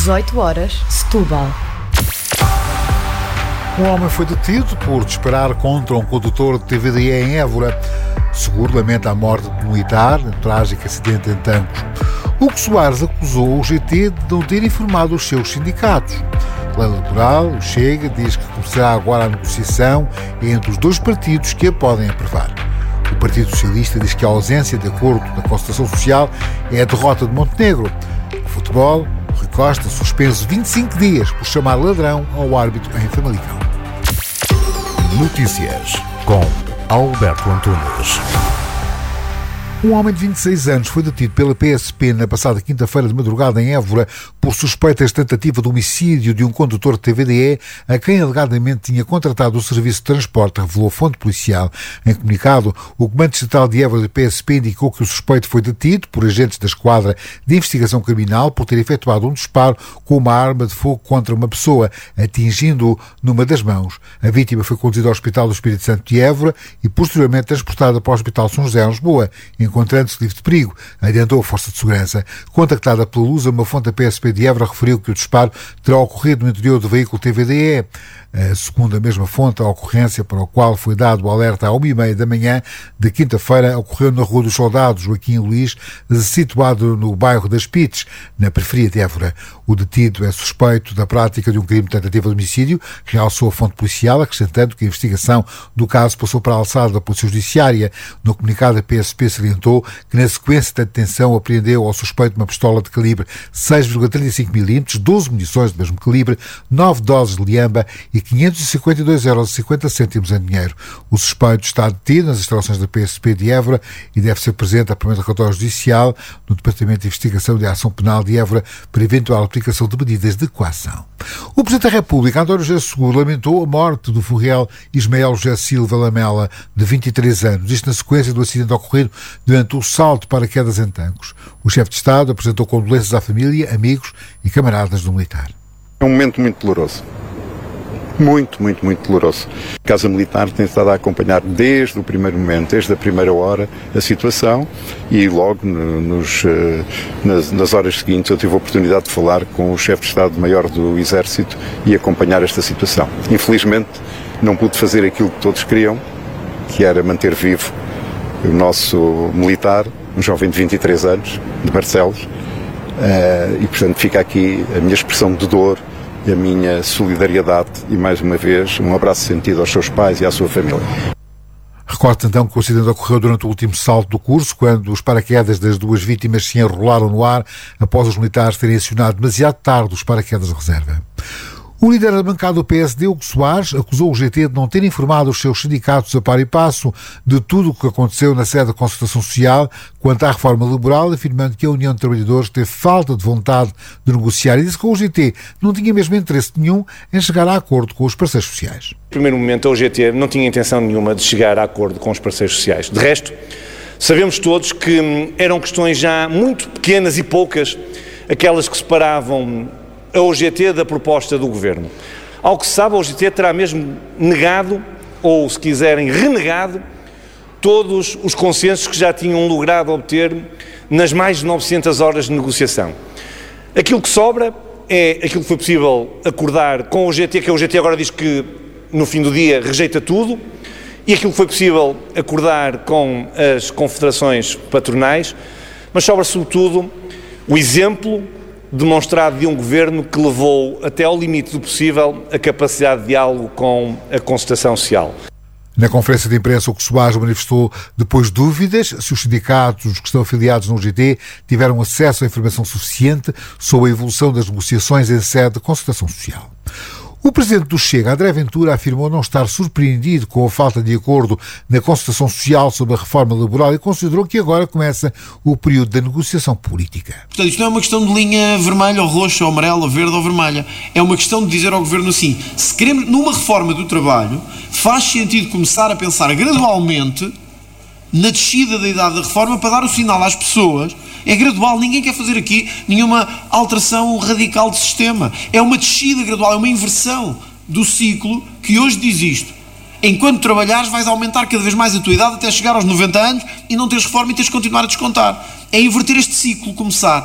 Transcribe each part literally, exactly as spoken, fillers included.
dezoito horas, Setúbal. Um homem foi detido por disparar contra um condutor de T V D E em Évora. O seguro lamenta a morte de um militar, um trágico acidente em Tancos. Hugo Soares acusou o G T de não ter informado os seus sindicatos. A lei laboral, o Chega, diz que começará agora a negociação entre os dois partidos que a podem aprovar. O Partido Socialista diz que a ausência de acordo da concertação social é a derrota de Montenegro. O futebol, Rui Costa suspenso vinte e cinco dias por chamar ladrão ao árbitro em Famalicão. Notícias com Alberto Antunes. Um homem de vinte e seis anos foi detido pela P S P na passada quinta-feira de madrugada em Évora por suspeitas de tentativa de homicídio de um condutor de T V D E a quem alegadamente tinha contratado o serviço de transporte, revelou a fonte policial. Em comunicado, o Comando Distrital de Évora da P S P indicou que o suspeito foi detido por agentes da Esquadra de Investigação Criminal por ter efetuado um disparo com uma arma de fogo contra uma pessoa, atingindo-o numa das mãos. A vítima foi conduzida ao Hospital do Espírito Santo de Évora e posteriormente transportada para o Hospital São José, em Lisboa, encontrando-se livre de perigo, adiantou a Força de Segurança. Contactada pela Lusa, uma fonte da P S P de Évora referiu que o disparo terá ocorrido no interior do veículo T V D E. Segundo a mesma fonte, a ocorrência para a qual foi dado o alerta à uma e meia da manhã de quinta-feira ocorreu na Rua dos Soldados, Joaquim Luís, situado no bairro das Pites, na periferia de Évora. O detido é suspeito da prática de um crime de tentativa de homicídio, realçou a fonte policial, acrescentando que a investigação do caso passou para a alçada da Polícia Judiciária. No comunicado, a P S P salientou que, na sequência da detenção, apreendeu ao suspeito uma pistola de calibre seis vírgula trinta e cinco milímetros, doze munições do mesmo calibre, nove doses de liamba e quinhentos e cinquenta e dois euros e cinquenta cêntimos em dinheiro. O suspeito está detido nas instalações da P S P de Évora e deve ser presente a primeiro relatório judicial no Departamento de Investigação de Ação Penal de Évora para eventual aplicação de medidas de coação. O Presidente da República, António José Seguro, lamentou a morte do furriel Ismael José Silva Lamela, de vinte e três anos, isto na sequência do acidente ocorrido durante o salto para quedas em Tancos. O chefe de Estado apresentou condolências à família, amigos e camaradas do militar. É um momento muito doloroso. Muito, muito, muito doloroso. A Casa Militar tem estado a acompanhar desde o primeiro momento, desde a primeira hora, a situação e logo nos, nas, nas horas seguintes eu tive a oportunidade de falar com o chefe de Estado-Maior do Exército e acompanhar esta situação. Infelizmente não pude fazer aquilo que todos queriam, que era manter vivo o nosso militar, um jovem de vinte e três anos, de Barcelos, e portanto fica aqui a minha expressão de dor e a minha solidariedade e, mais uma vez, um abraço sentido aos seus pais e à sua família. Recordo então que o acidente ocorreu durante o último salto do curso, quando os paraquedas das duas vítimas se enrolaram no ar após os militares terem acionado demasiado tarde os paraquedas de reserva. O líder da bancada do P S D, Hugo Soares, acusou o G T de não ter informado os seus sindicatos a par e passo de tudo o que aconteceu na sede da Concertação Social quanto à reforma laboral, afirmando que a União de Trabalhadores teve falta de vontade de negociar e disse que o G T não tinha mesmo interesse nenhum em chegar a acordo com os parceiros sociais. No primeiro momento, a O G T não tinha intenção nenhuma de chegar a acordo com os parceiros sociais. De resto, sabemos todos que eram questões já muito pequenas e poucas aquelas que separavam a O G T da proposta do Governo. Ao que se sabe, a O G T terá mesmo negado, ou se quiserem renegado, todos os consensos que já tinham logrado obter nas mais de novecentas horas de negociação. Aquilo que sobra é aquilo que foi possível acordar com a O G T, que a O G T agora diz que no fim do dia rejeita tudo, e aquilo que foi possível acordar com as confederações patronais, mas sobra sobretudo o exemplo demonstrado de um governo que levou até ao limite do possível a capacidade de diálogo com a concertação social. Na conferência de imprensa, o Hugo Soares manifestou depois dúvidas se os sindicatos que estão afiliados no U G T tiveram acesso à informação suficiente sobre a evolução das negociações em sede de concertação social. O presidente do Chega, André Ventura, afirmou não estar surpreendido com a falta de acordo na concertação social sobre a reforma laboral e considerou que agora começa o período da negociação política. Portanto, isto não é uma questão de linha vermelha ou roxa, ou amarela, ou verde ou vermelha. É uma questão de dizer ao Governo assim, se queremos, numa reforma do trabalho, faz sentido começar a pensar gradualmente na descida da idade da reforma para dar o sinal às pessoas. É gradual, ninguém quer fazer aqui nenhuma alteração radical de sistema. É uma descida gradual, é uma inversão do ciclo que hoje diz isto. Enquanto trabalhares vais aumentar cada vez mais a tua idade até chegar aos noventa anos e não teres reforma e tens de continuar a descontar. É inverter este ciclo, começar.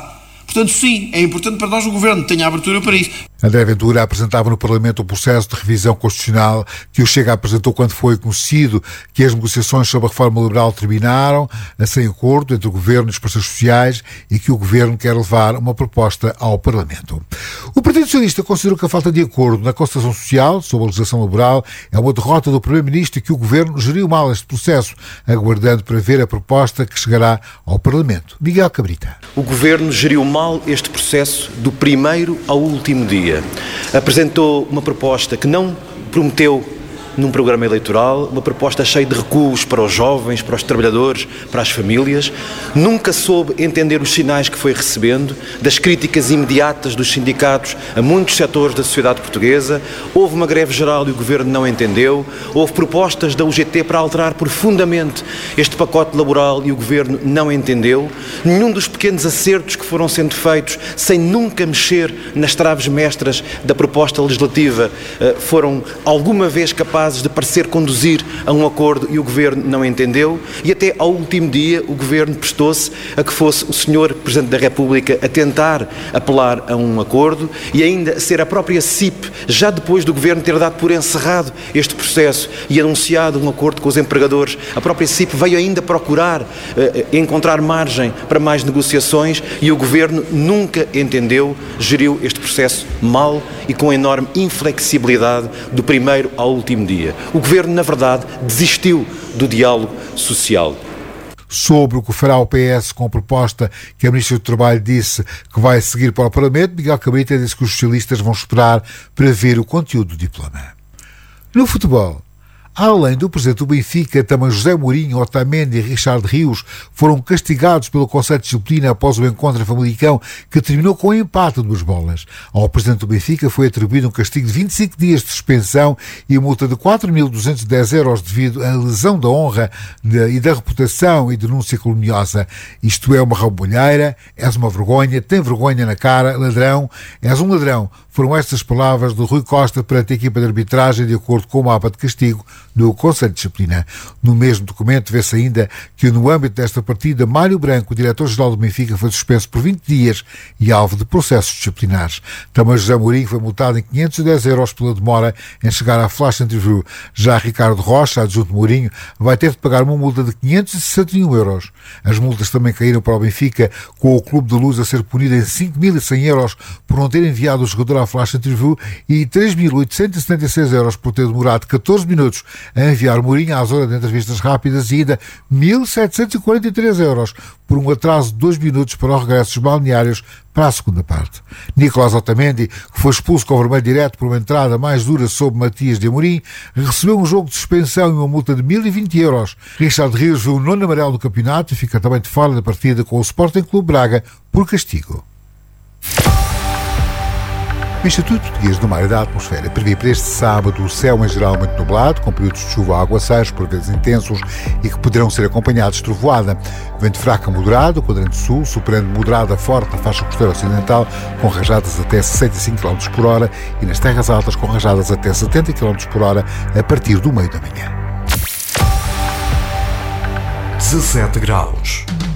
Portanto, sim, é importante para nós o Governo tenha abertura para isso. André Ventura apresentava no Parlamento o processo de revisão constitucional que o Chega apresentou quando foi conhecido que as negociações sobre a reforma liberal terminaram, sem acordo entre o Governo e os parceiros sociais, e que o Governo quer levar uma proposta ao Parlamento. O Partido Socialista considerou que a falta de acordo na concertação social sobre a legislação laboral é uma derrota do Primeiro-Ministro e que o Governo geriu mal este processo, aguardando para ver a proposta que chegará ao Parlamento. Miguel Cabrita. O Governo geriu mal este processo do primeiro ao último dia. Apresentou uma proposta que não prometeu num programa eleitoral, uma proposta cheia de recuos para os jovens, para os trabalhadores, para as famílias. Nunca soube entender os sinais que foi recebendo, das críticas imediatas dos sindicatos a muitos setores da sociedade portuguesa. Houve uma greve geral e o Governo não entendeu. Houve propostas da U G T para alterar profundamente este pacote laboral e o Governo não entendeu. Nenhum dos pequenos acertos que foram sendo feitos, sem nunca mexer nas traves mestras da proposta legislativa, foram alguma vez capazes de parecer conduzir a um acordo e o Governo não entendeu, e até ao último dia o Governo prestou-se a que fosse o senhor Presidente da República a tentar apelar a um acordo e ainda ser a própria C I P, já depois do Governo ter dado por encerrado este processo e anunciado um acordo com os empregadores, a própria C I P veio ainda procurar uh, encontrar margem para mais negociações e o Governo nunca entendeu, geriu este processo mal e com enorme inflexibilidade do primeiro ao último dia. O Governo, na verdade, desistiu do diálogo social. Sobre o que fará o P S com a proposta que a Ministra do Trabalho disse que vai seguir para o Parlamento, Miguel Cabrita disse que os socialistas vão esperar para ver o conteúdo do diploma. No futebol, além do presidente do Benfica, também José Mourinho, Otamendi e Richard Rios foram castigados pelo Conselho de Disciplina após o encontro em Famalicão, que terminou com um empate de duas bolas. Ao presidente do Benfica foi atribuído um castigo de vinte e cinco dias de suspensão e multa de quatro mil duzentos e dez euros devido à lesão da honra e da reputação e denúncia caluniosa. Isto é uma rambolheira, és uma vergonha, tem vergonha na cara, ladrão, és um ladrão. Foram estas palavras do Rui Costa perante a equipa de arbitragem, de acordo com o mapa de castigo do Conselho de Disciplina. No mesmo documento vê-se ainda que, no âmbito desta partida, Mário Branco, o diretor-geral do Benfica, foi suspenso por vinte dias e alvo de processos disciplinares. Também José Mourinho foi multado em quinhentos e dez euros pela demora em chegar à flash interview. Já Ricardo Rocha, adjunto de Mourinho, vai ter de pagar uma multa de quinhentos e sessenta e um euros. As multas também caíram para o Benfica, com o Clube de Luz a ser punido em cinco mil e cem euros por não ter enviado o jogador à flash interview e três mil oitocentos e setenta e seis euros por ter demorado catorze minutos a enviar Mourinho à zona de entrevistas rápidas e ainda mil setecentos e quarenta e três euros por um atraso de dois minutos para o regresso dos balneários para a segunda parte. Nicolás Otamendi, que foi expulso com vermelho direto por uma entrada mais dura sobre Matias de Amorim, recebeu um jogo de suspensão e uma multa de mil e vinte euros. Richard Rios viu o nono amarelo do campeonato e fica também de fora da partida com o Sporting Clube Braga por castigo. O Instituto Português do Mar e da Atmosfera prevê para este sábado o céu em geral muito nublado, com períodos de chuva a aguaceiros, por vezes intensos, e que poderão ser acompanhados de trovoada. Vento fraco a moderado, quadrante sul, superando moderada forte na faixa costeira ocidental, com rajadas até sessenta e cinco quilómetros por hora, e nas terras altas com rajadas até setenta quilómetros por hora a partir do meio da manhã. dezassete graus.